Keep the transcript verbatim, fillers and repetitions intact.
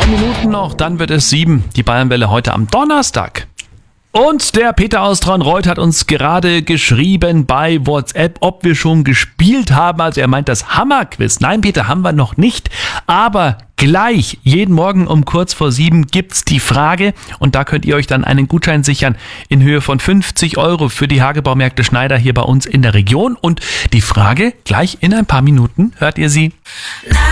Minuten noch, dann wird es sieben. Die Bayernwelle heute am Donnerstag. Und der Peter aus Traunreut hat uns gerade geschrieben bei WhatsApp, ob wir schon gespielt haben. Also er meint das Hammerquiz. Nein, Peter, haben wir noch nicht. Aber gleich, jeden Morgen um kurz vor sieben gibt's die Frage. Und da könnt ihr euch dann einen Gutschein sichern in Höhe von fünfzig Euro für die Hagebaumärkte Schneider hier bei uns in der Region. Und die Frage, gleich in ein paar Minuten hört ihr sie.